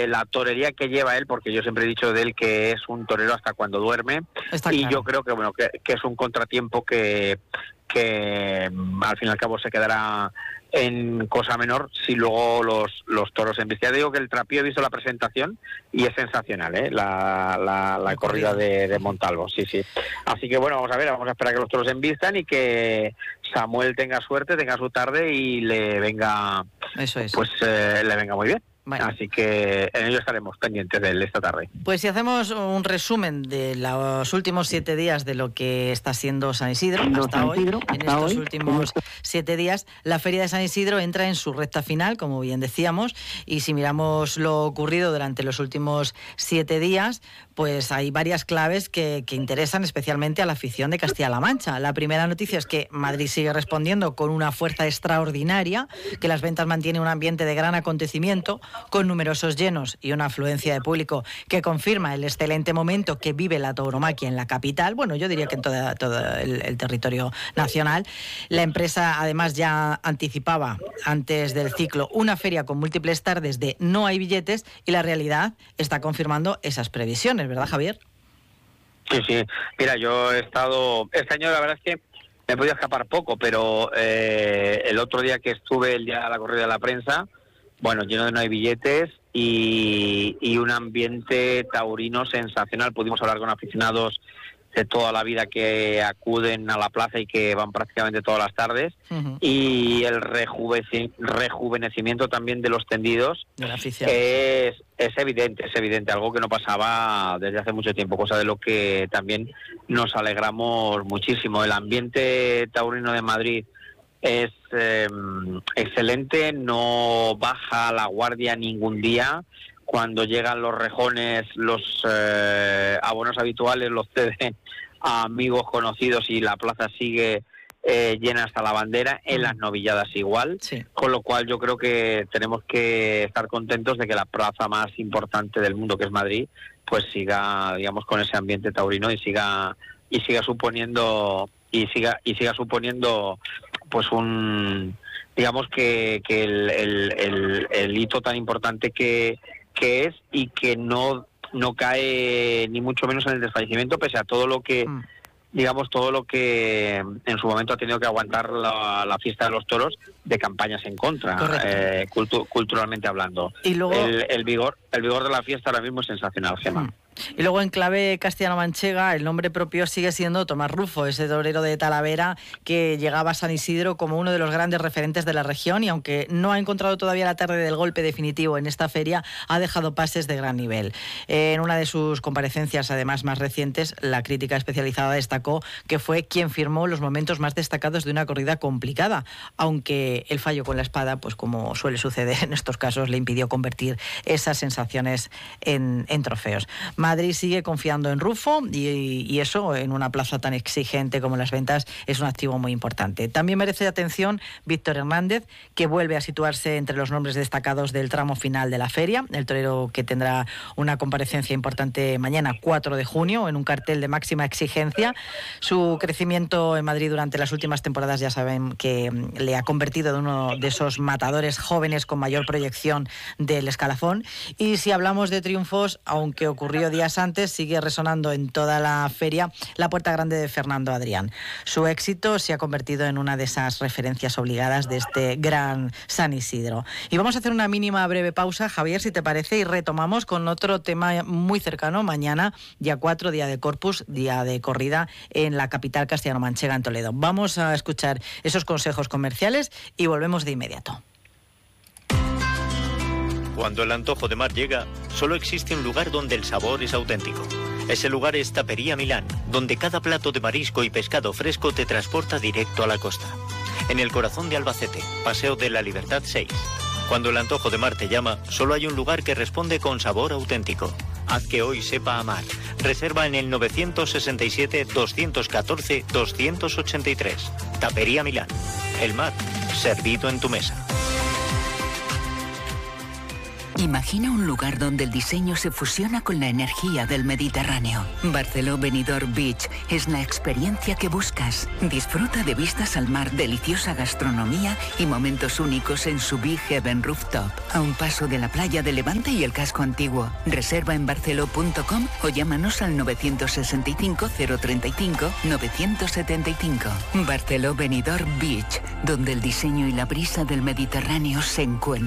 la torería que lleva él, porque yo siempre he dicho de él que es un torero hasta cuando duerme. Está y claro. yo creo que bueno que es un contratiempo que al fin y al cabo se quedará en cosa menor si luego los toros se embisten. Ya digo que el Trapío, he visto la presentación y es sensacional, la corrida de Montalvo, sí. Así que bueno, vamos a esperar que los toros se embistan y que Samuel tenga suerte, tenga su tarde y le venga, eso es, pues le venga muy bien. Bueno. Así que en ello estaremos pendientes de él esta tarde. Pues si hacemos un resumen de los últimos 7 días de lo que está siendo San Isidro hasta hoy, en estos últimos 7 días, la Feria de San Isidro entra en su recta final, como bien decíamos, y si miramos lo ocurrido durante los últimos 7 días, pues hay varias claves que interesan especialmente a la afición de Castilla-La Mancha. La primera noticia es que Madrid sigue respondiendo con una fuerza extraordinaria, que las ventas mantienen un ambiente de gran acontecimiento, con numerosos llenos y una afluencia de público que confirma el excelente momento que vive la tauromaquia en la capital, bueno, yo diría que en todo el territorio nacional. La empresa además ya anticipaba antes del ciclo una feria con múltiples tardes de no hay billetes y la realidad está confirmando esas previsiones, ¿verdad, Javier? Sí. Mira, yo he estado... Este año la verdad es que me he podido escapar poco, pero el otro día que estuve, el día de la corrida de la prensa, bueno, lleno de no hay billetes y un ambiente taurino sensacional. Pudimos hablar con aficionados de toda la vida que acuden a la plaza y que van prácticamente todas las tardes, y el rejuvenecimiento también de los tendidos de la afición es evidente, algo que no pasaba desde hace mucho tiempo, cosa de lo que también nos alegramos muchísimo. El ambiente taurino de Madrid es excelente, no baja la guardia ningún día. Cuando llegan los rejones, los abonos habituales los ceden a amigos conocidos y la plaza sigue llena hasta la bandera. En las novilladas igual, sí. Con lo cual yo creo que tenemos que estar contentos de que la plaza más importante del mundo, que es Madrid, pues siga, digamos, con ese ambiente taurino y siga suponiendo pues un, digamos que el hito tan importante que es, y que no cae ni mucho menos en el desfallecimiento, pese a todo lo que digamos, todo lo que en su momento ha tenido que aguantar la fiesta de los toros de campañas en contra, culturalmente hablando. Y luego el vigor de la fiesta ahora mismo es sensacional, Gemma. Y luego en clave castellano-manchega, el nombre propio sigue siendo Tomás Rufo, ese torero de Talavera que llegaba a San Isidro como uno de los grandes referentes de la región, y aunque no ha encontrado todavía la tarde del golpe definitivo en esta feria, ha dejado pases de gran nivel. En una de sus comparecencias, además más recientes, la crítica especializada destacó que fue quien firmó los momentos más destacados de una corrida complicada, aunque el fallo con la espada, pues como suele suceder en estos casos, le impidió convertir esas sensaciones en trofeos. Madrid sigue confiando en Rufo y eso, en una plaza tan exigente como las ventas, es un activo muy importante. También merece atención Víctor Hernández, que vuelve a situarse entre los nombres destacados del tramo final de la feria, el torero que tendrá una comparecencia importante mañana, 4 de junio, en un cartel de máxima exigencia. Su crecimiento en Madrid durante las últimas temporadas ya saben que le ha convertido en uno de esos matadores jóvenes con mayor proyección del escalafón. Y si hablamos de triunfos, aunque ocurrió días antes, sigue resonando en toda la feria la puerta grande de Fernando Adrián. Su éxito se ha convertido en una de esas referencias obligadas de este gran San Isidro. Y vamos a hacer una mínima breve pausa, Javier, si te parece, y retomamos con otro tema muy cercano. Mañana, día 4, día de Corpus, día de corrida en la capital castellano-manchega, en Toledo. Vamos a escuchar esos consejos comerciales y volvemos de inmediato. Cuando el antojo de mar llega, solo existe un lugar donde el sabor es auténtico. Ese lugar es Tapería Milán, donde cada plato de marisco y pescado fresco te transporta directo a la costa. En el corazón de Albacete, Paseo de la Libertad 6. Cuando el antojo de mar te llama, solo hay un lugar que responde con sabor auténtico. Haz que hoy sepa a mar. Reserva en el 967-214-283. Tapería Milán. El mar, servido en tu mesa. Imagina un lugar donde el diseño se fusiona con la energía del Mediterráneo. Barceló Benidorm Beach es la experiencia que buscas. Disfruta de vistas al mar, deliciosa gastronomía y momentos únicos en su Big Heaven Rooftop, a un paso de la playa de Levante y el casco antiguo. Reserva en barceló.com o llámanos al 965 035 975. Barceló Benidorm Beach, donde el diseño y la brisa del Mediterráneo se encuentran.